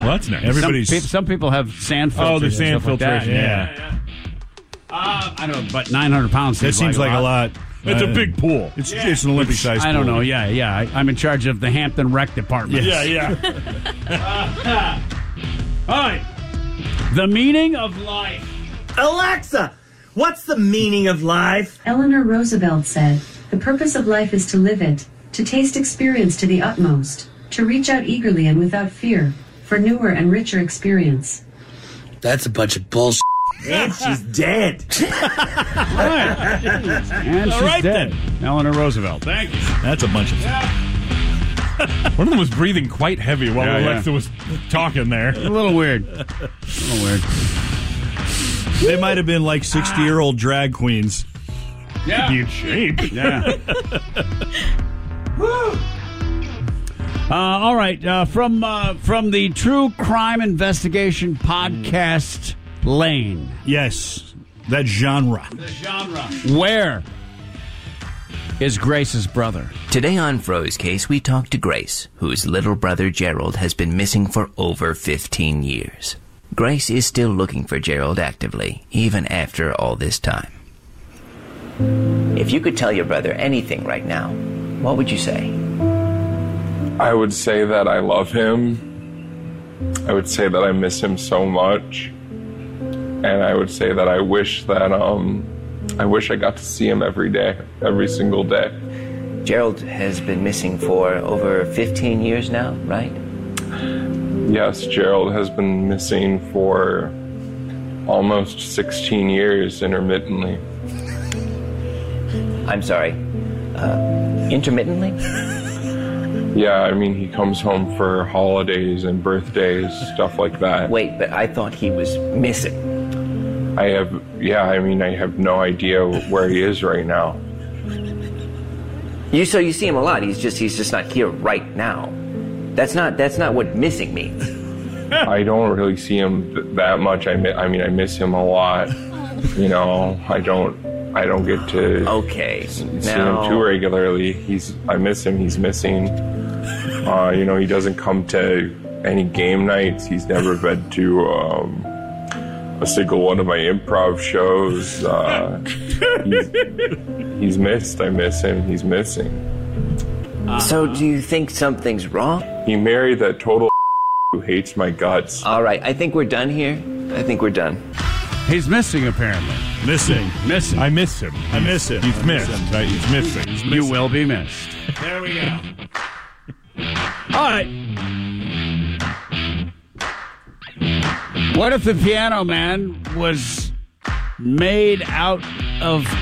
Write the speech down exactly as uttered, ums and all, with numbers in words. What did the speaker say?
Well, that's nice. Everybody's some, pe- some people have sand filters. Oh, the and sand stuff like that. filtration, Yeah. yeah. Uh, I don't know, but nine hundred pounds That seems, seems like, a lot. It's Uh, a big pool. It's, it's an Olympic-sized pool. I don't know. Yeah, yeah. I, I'm in charge of the Hampton Rec Department. Yeah, yeah. All right. The meaning of life. Alexa, what's the meaning of life? Eleanor Roosevelt said, "The purpose of life is to live it, to taste experience to the utmost, to reach out eagerly and without fear, for newer and richer experience." That's a bunch of bullshit. And she's dead. Right. And she's right, dead. Eleanor Roosevelt. Thank you. That's a bunch of... One of them was breathing quite heavy while Yeah, Alexa yeah. was talking there. A little weird. A little weird. They might have been like sixty-year-old drag queens. Yeah. Be in shape. Yeah. uh, all right. Uh, from uh, from the True Crime Investigation podcast lane. Yes, that genre. The genre. Where is Grace's brother? Today on Fro's Case, we talk to Grace, whose little brother Gerald has been missing for over fifteen years. Grace is still looking for Gerald actively, even after all this time. If you could tell your brother anything right now, what would you say? I would say that I love him. I would say that I miss him so much. And I would say that I wish that, um, I wish I got to see him every day, every single day. Gerald has been missing for over fifteen years now, right? Yes, Gerald has been missing for almost sixteen years intermittently. I'm sorry, uh, intermittently? Yeah, I mean, he comes home for holidays and birthdays, stuff like that. Wait, but I thought he was missing. I have, yeah, I mean, I have no idea where he is right now. You so you see him a lot. He's just he's just not here right now. That's not that's not what missing means. I don't really see him th- that much. I, mi- I mean, I miss him a lot. You know, I don't, I don't get to Okay, see now him too regularly. He's, I miss him. He's missing. Uh, you know, he doesn't come to any game nights. He's never been to um, a single one of my improv shows. Uh, he's, he's missed. I miss him. He's missing. So do you think something's wrong? He married that total who hates my guts. All right, I think we're done here. I think we're done. He's missing, apparently. Missing. Missing. I miss him. I miss him. He's I missed. miss him. Right? He's missing. He's You will be missed. There we go. All right. What if the Piano Man was made out of